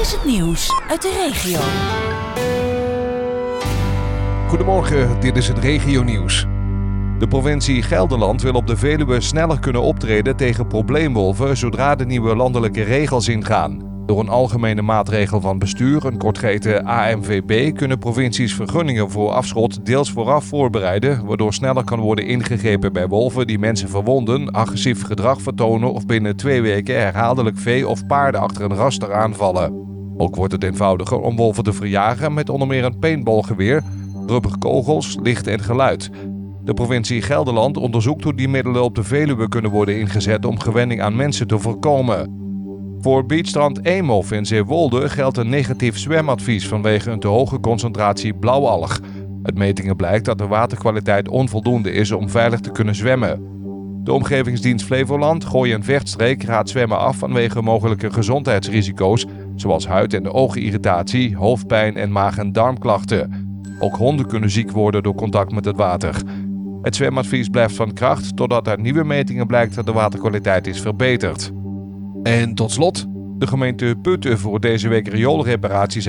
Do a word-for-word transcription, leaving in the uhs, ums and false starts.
is het nieuws uit de regio. Goedemorgen, dit is het regionieuws. De provincie Gelderland wil op de Veluwe sneller kunnen optreden tegen probleemwolven zodra de nieuwe landelijke regels ingaan. Door een algemene maatregel van bestuur, een kort geheten A M V B, kunnen provincies vergunningen voor afschot deels vooraf voorbereiden, waardoor sneller kan worden ingegrepen bij wolven die mensen verwonden, agressief gedrag vertonen of binnen twee weken herhaaldelijk vee of paarden achter een raster aanvallen. Ook wordt het eenvoudiger om wolven te verjagen met onder meer een paintballgeweer, rubberkogels, licht en geluid. De provincie Gelderland onderzoekt hoe die middelen op de Veluwe kunnen worden ingezet om gewenning aan mensen te voorkomen. Voor beachstrand Eemhof in Zeewolde geldt een negatief zwemadvies vanwege een te hoge concentratie blauwalg. Uit metingen blijkt dat de waterkwaliteit onvoldoende is om veilig te kunnen zwemmen. De Omgevingsdienst Flevoland, Gooi- en Vechtstreek raadt zwemmen af vanwege mogelijke gezondheidsrisico's, zoals huid- en oogirritatie, hoofdpijn en maag- en darmklachten. Ook honden kunnen ziek worden door contact met het water. Het zwemadvies blijft van kracht totdat uit nieuwe metingen blijkt dat de waterkwaliteit is verbeterd. En tot slot, de gemeente Putten voor deze week rioolreparaties